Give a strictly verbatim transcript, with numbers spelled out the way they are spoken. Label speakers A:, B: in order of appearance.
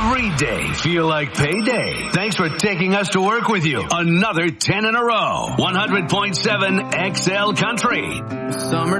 A: every day feel like payday. Thanks for taking us to work with you. Another ten in a row. one hundred point seven X L Country.
B: Summer